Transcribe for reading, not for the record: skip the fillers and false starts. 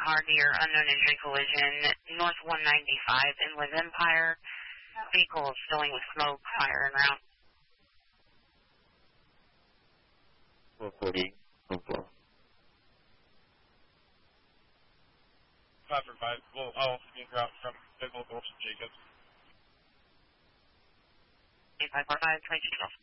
car near unknown injury collision, north 195 Inland Empire. Vehicle is filling with smoke, fire en route. 440, 4. 5 for 5. I'll speak route from Big Old Gulch to Jacobs. 8545, 2212.